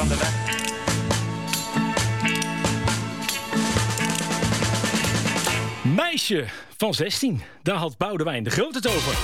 van de weg. Meisje van 16, daar had Boudewijn de Groot het over.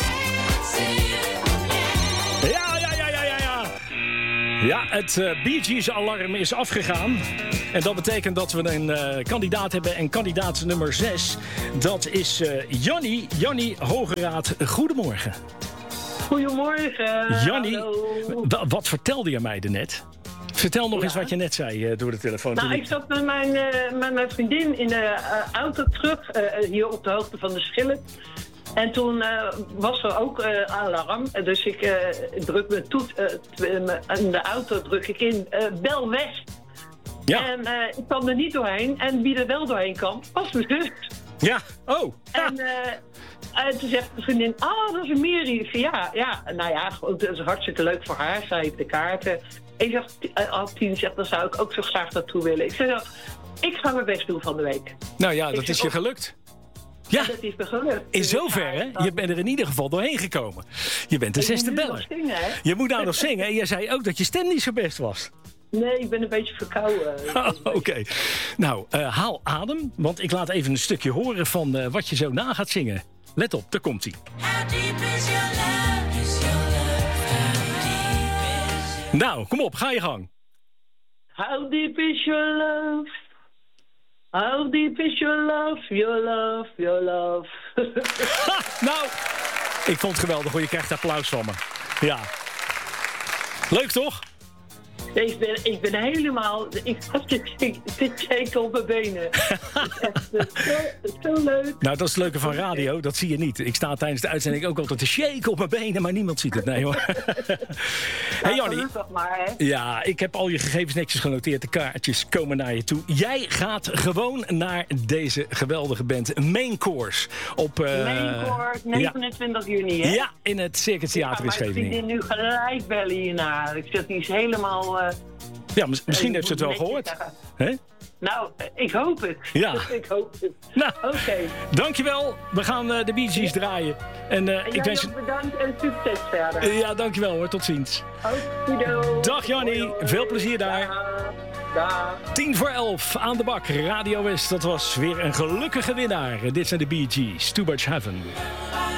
Ja, het Bee Gees-alarm is afgegaan. En dat betekent dat we een kandidaat hebben. En kandidaat nummer 6, dat is Jannie. Jannie Hogeraad, goedemorgen. Goedemorgen. Jannie, wat vertelde je mij net? Vertel nog eens wat je net zei door de telefoon. Nou, ik zat met mijn vriendin in de auto terug, hier op de hoogte van de Schillen. En toen was er ook alarm. Dus ik druk mijn toet in de auto druk ik in bel West. Ja. En ik kwam er niet doorheen. En wie er wel doorheen kwam, was mijn zus. Ja, oh. En toen zegt mijn vriendin, dat is een Miri. Ik zei, ja, nou ja, dat is hartstikke leuk voor haar. Zij heeft de kaarten. Ik zeg, Tien zegt, dan zou ik ook zo graag naartoe willen. Ik zeg, ik ga mijn best doen van de week. Nou ja, dat is je gelukt. Ja, dat is me gelukt. In zoverre, je bent er in ieder geval doorheen gekomen. Je bent de 6e beller. Je moet nou nog zingen. En je zei ook dat je stem niet zo best was. Nee, ik ben een beetje verkouden. Oké. Nou, haal adem, want ik laat even een stukje horen van wat je zo na gaat zingen. Let op, daar komt-ie. Nou, kom op, ga je gang. How deep is your love? How deep is your love, your love, your love. Nou, ik vond het geweldig hoor, je krijgt applaus van me. Ja. Leuk toch? Ik ben helemaal... Ik zit shaken op mijn benen. Het is zo leuk. Nou, dat is het leuke van radio. Dat zie je niet. Ik sta tijdens de uitzending ook altijd te shaken op mijn benen, maar niemand ziet het. Nee hoor. Hey Jannie. Maar, hè? Ja, ik heb al je gegevens netjes genoteerd. De kaartjes komen naar je toe. Jij gaat gewoon naar deze geweldige band Main Course. Main Course, 29 juni, hè? Ja, in het Circus Theater in Scheveningen. Ik ga nu gelijk bellen hierna. Ik zeg, die is helemaal... ja, misschien heeft ze het wel gehoord. Hè? Nou, ik hoop het. Ja. Ik hoop het. Nou, oké. Dankjewel. We gaan de Bee Gees draaien. En ik wens je... bedankt en succes verder. Ja, dankjewel hoor. Tot ziens. Okido. Dag Jannie. Veel plezier daar. Dag. 10:50 aan de bak. Radio West. Dat was weer een gelukkige winnaar. Dit zijn de Bee Gees. Too Much Heaven.